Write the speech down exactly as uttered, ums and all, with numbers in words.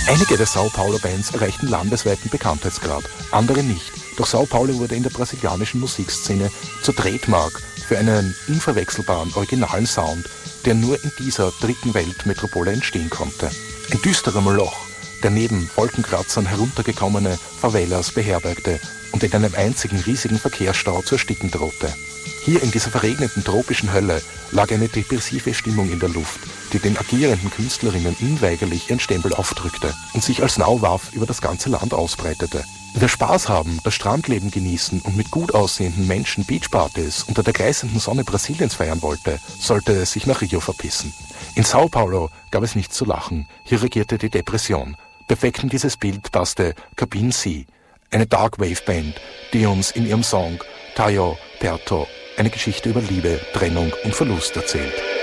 Einige der Sao Paulo-Bands erreichten landesweiten Bekanntheitsgrad, andere nicht. Doch Sao Paulo wurde in der brasilianischen Musikszene zur Trademark für einen unverwechselbaren, originalen Sound, der nur in dieser dritten Weltmetropole entstehen konnte. Ein düsterer Moloch, der neben Wolkenkratzern heruntergekommene Favelas beherbergte und in einem einzigen riesigen Verkehrsstau zu ersticken drohte. Hier in dieser verregneten tropischen Hölle lag eine depressive Stimmung in der Luft, die den agierenden Künstlerinnen unweigerlich ihren Stempel aufdrückte und sich als Nauwaf über das ganze Land ausbreitete. Wer Spaß haben, das Strandleben genießen und mit gut aussehenden Menschen Beachpartys unter der gleißenden Sonne Brasiliens feiern wollte, sollte sich nach Rio verpissen. In Sao Paulo gab es nichts zu lachen, hier regierte die Depression. Perfekt in dieses Bild passte Cabin Sea, eine Darkwave-Band, die uns in ihrem Song Tayo Perto eine Geschichte über Liebe, Trennung und Verlust erzählt.